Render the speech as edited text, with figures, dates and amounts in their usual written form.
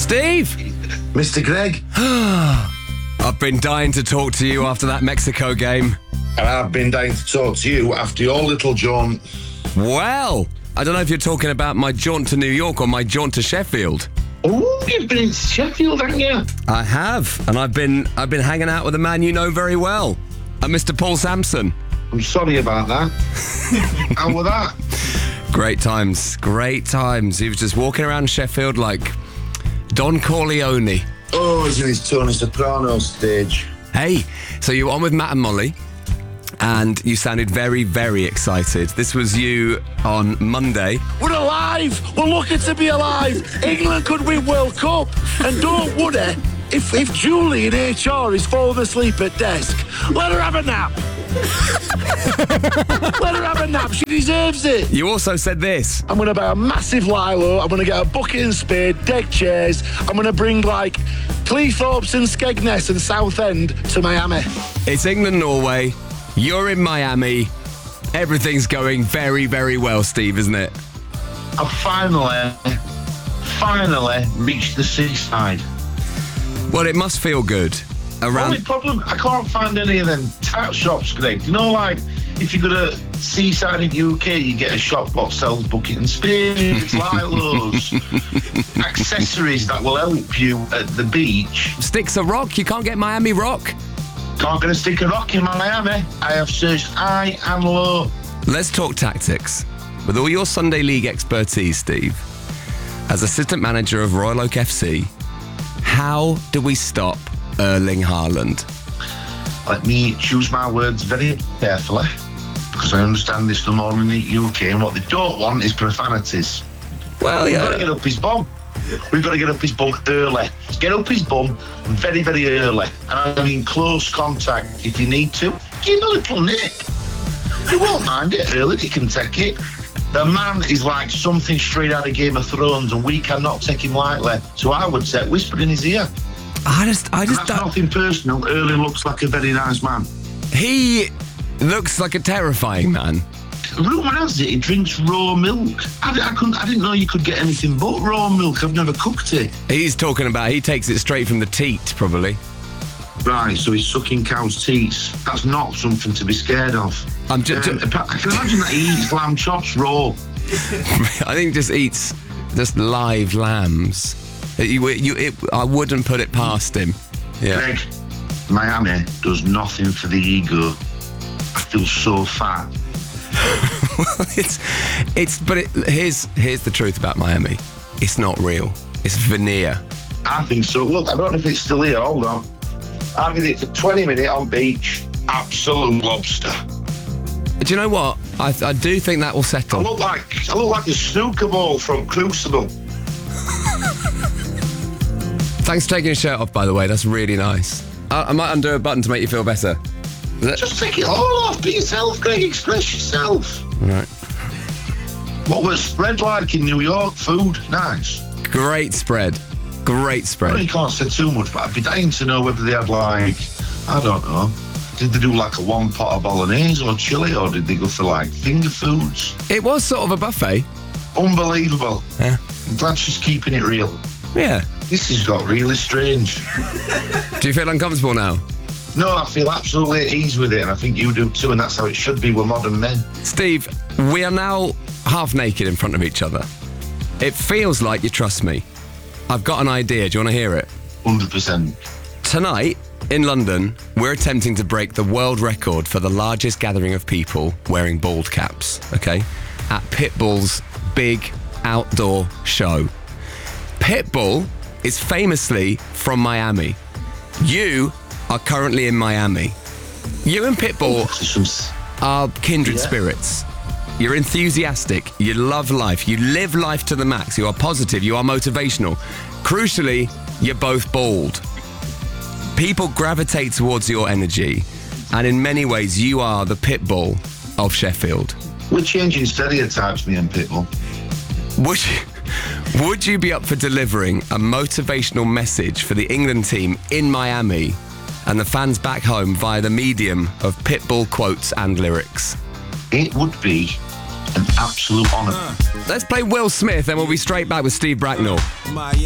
Steve! Mr. Greg. I've been dying to talk to you after that Mexico game. And I've been dying to talk to you after your little jaunt. Well, I don't know if you're talking about my jaunt to New York or my jaunt to Sheffield. Oh, you've been in Sheffield, haven't you? I have, and I've been hanging out with a man you know very well, Mr. Paul Sampson. I'm sorry about that. How was that? Great times, great times. He was just walking around Sheffield like Don Corleone. Oh, he's in his Tony Soprano stage. Hey, so you were on with Matt and Molly, and you sounded very, very excited. This was you on Monday. We're alive! We're lucky to be alive! England could win World Cup! And don't worry, if Julie in HR is falling asleep at desk, let her have a nap! Let her have a nap, she deserves it! You also said this. I'm going to buy a massive Lilo, I'm going to get a bucket and spade, deck chairs, I'm going to bring like Cleethorpes and Skegness and Southend to Miami. It's England-Norway. You're in Miami. Everything's going very, very well, Steve, isn't it? I finally reached the seaside. Well, it must feel good. Only problem, I can't find any of them tap shops, Greg. You know, like, if you go to seaside in UK, you get a shop that sells bucket and spades, Lilos, accessories that will help you at the beach. Sticks of rock? You can't get Miami rock? Can't get a stick of rock in Miami. I have searched high and low. Let's talk tactics. With all your Sunday League expertise, Steve, as assistant manager of Royal Oak FC, how do we stop Erling Haaland? Let me choose my words very carefully, because I understand this from all in the UK, and what they don't want is profanities. Well, yeah. We've got to get up his bum. We've got to get up his bum early. Get up his bum very, very early. And I mean close contact if you need to. Give him a little nip. You won't mind it early, you can take it. The man is like something straight out of Game of Thrones, and we cannot take him lightly. So I would say, whisper in his ear. I just That's nothing personal. Early looks like a very nice man. He looks like a terrifying man. Rumour has it he drinks raw milk. I didn't know you could get anything but raw milk. I've never cooked it. He's talking about he takes it straight from the teat, probably. Right, so he's sucking cow's teats. That's not something to be scared of. I'm just. I can imagine that he eats lamb chops raw. I think just eats just live lambs. I wouldn't put it past him. Yeah. Greg, Miami does nothing for the ego. I feel so fat. Here's the truth about Miami. It's not real. It's veneer. I think so. Look, I don't know if it's still here. Hold on. I mean, it's a 20-minute on beach. Absolute lobster. Do you know what? I do think that will I settle. look like a snooker ball from Crucible. Thanks for taking your shirt off, by the way. That's really nice. I might undo a button to make you feel better. Just take it all off. Be yourself, Greg. Express yourself. Right. What was spread like in New York? Food? Nice. Great spread. Great I spread. know you can't say too much, but I'd be dying to know whether they had like, I don't know, did they do like a one pot of bolognese or chili, or did they go for like finger foods? It was sort of a buffet. Unbelievable. Yeah. I'm glad she's keeping it real. Yeah. This has got really strange. Do you feel uncomfortable now? No, I feel absolutely at ease with it, and I think you do too, and that's how it should be. We're modern men. Steve, we are now half naked in front of each other. It feels like you trust me. I've got an idea. Do you want to hear it? 100%. Tonight, in London, we're attempting to break the world record for the largest gathering of people wearing bald caps, okay? At Pitbull's big outdoor show. Pitbull is famously from Miami. You are currently in Miami. You and Pitbull are kindred spirits. You're enthusiastic. You love life. You live life to the max. You are positive. You are motivational. Crucially, you're both bald. People gravitate towards your energy, and in many ways, you are the Pitbull of Sheffield. We're changing stereotypes, me and Pitbull. Would you be up for delivering a motivational message for the England team in Miami and the fans back home via the medium of Pitbull quotes and lyrics? It would be an absolute honour. Let's play Will Smith, and we'll be straight back with Steve Bracknell.